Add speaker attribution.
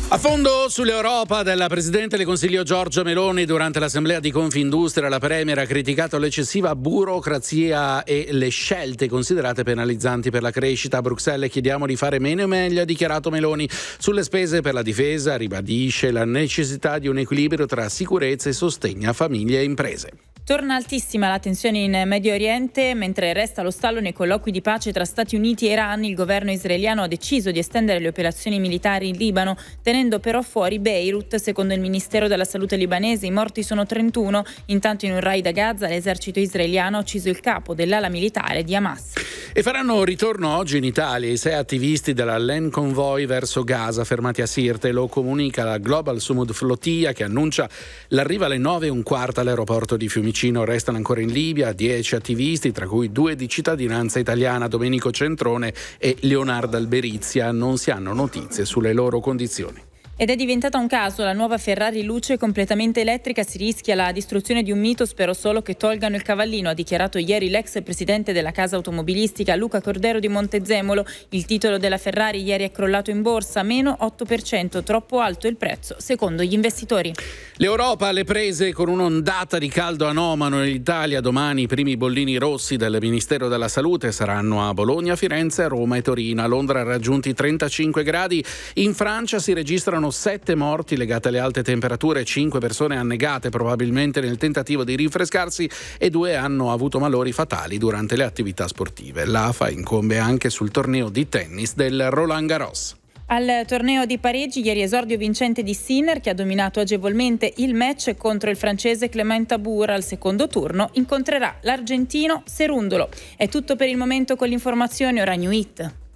Speaker 1: A fondo sull'Europa della Presidente del Consiglio Giorgia Meloni. Durante l'assemblea di Confindustria la Premier ha criticato l'eccessiva burocrazia e le scelte considerate penalizzanti per la crescita. A Bruxelles chiediamo di fare meno e meglio, ha dichiarato Meloni. Sulle spese per la difesa ribadisce la necessità di un equilibrio tra sicurezza e sostegno a famiglie e imprese.
Speaker 2: Torna altissima la tensione in Medio Oriente. Mentre resta allo stallo nei colloqui di pace tra Stati Uniti e Iran, il governo israeliano ha deciso di estendere le operazioni militari in Libano, tenendo però fuori Beirut. Secondo il Ministero della Salute libanese i morti sono 31. Intanto in un raid a Gaza l'esercito israeliano ha ucciso il capo dell'ala militare di Hamas.
Speaker 1: E faranno ritorno oggi in Italia i 6 attivisti della Land Convoy verso Gaza fermati a Sirte. Lo comunica la Global Sumud Flotilla, che annuncia l'arrivo alle 9:15 all'aeroporto di Fiumicino. Restano ancora in Libia 10 attivisti, tra cui 2 di cittadinanza italiana, Domenico Centrone e Leonardo Alberizia. Non si hanno notizie sulle loro condizioni.
Speaker 2: Ed è diventata un caso, la nuova Ferrari Luce completamente elettrica, si rischia la distruzione di un mito, spero solo che tolgano il cavallino, ha dichiarato ieri l'ex presidente della casa automobilistica Luca Cordero di Montezemolo. Il titolo della Ferrari ieri è crollato in borsa, meno 8%, troppo alto il prezzo, secondo gli investitori.
Speaker 1: L'Europa alle prese con un'ondata di caldo anomalo in Italia. Domani i primi bollini rossi del Ministero della Salute saranno a Bologna, Firenze, Roma e Torino. A Londra raggiunti 35 gradi. In Francia si registrano 7 morti legate alle alte temperature, 5 persone annegate probabilmente nel tentativo di rinfrescarsi e 2 hanno avuto malori fatali durante le attività sportive. L'AFA incombe anche sul torneo di tennis del Roland Garros.
Speaker 2: Al torneo di Parigi ieri esordio vincente di Sinner, che ha dominato agevolmente il match contro il francese Clément Tabour. Al secondo turno incontrerà l'argentino Cerúndolo. È tutto per il momento con l'informazione, ora New Hit.